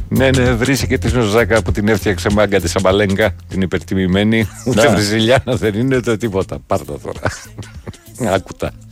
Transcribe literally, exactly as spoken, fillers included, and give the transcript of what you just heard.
Ναι, ναι, βρήσε και τη Νοζάκα που την έφτιαξε μάγκα τη Σαμπαλέγκα, την υπερτιμημένη. Ούτε Βρυζιλιάνα δεν είναι ούτε τίποτα. Πάρτα τώρα. Άκουτα.